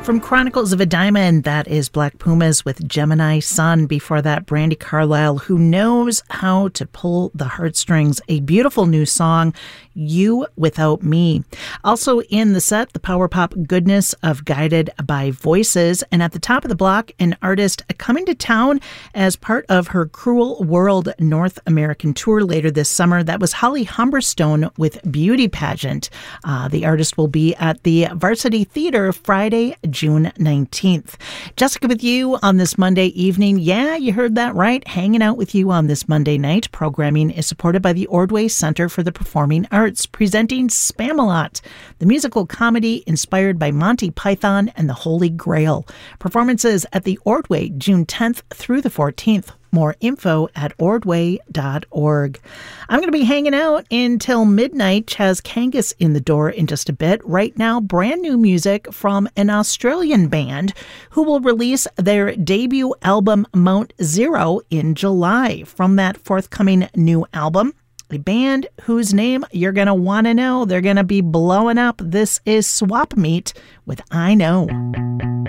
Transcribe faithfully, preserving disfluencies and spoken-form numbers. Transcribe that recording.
From Chronicles of a Diamond, that is Black Pumas with Gemini Sun. Before that, Brandi Carlile, who knows how to pull the heartstrings. A beautiful new song, You Without Me. Also in the set, the power pop goodness of Guided by Voices. And at the top of the block, an artist coming to town as part of her Cruel World North American tour later this summer. That was Holly Humberstone with Beauty Pageant. Uh, the artist will be at the Varsity Theater Friday, June nineteenth. Jessica with you on this Monday evening. Yeah, you heard that right. Hanging out with you on this Monday night. Programming is supported by the Ordway Center for the Performing Arts, presenting Spamalot, the musical comedy inspired by Monty Python and the Holy Grail. Performances at the Ordway, June tenth through the fourteenth. More info at ordway dot org. I'm going to be hanging out until midnight. Chaz Kangas in the door in just a bit. Right now, brand new music from an Australian band who will release their debut album, Mount Zero, in July. From that forthcoming new album, a band whose name you're going to want to know. They're going to be blowing up. This is Swap Meet with I Know.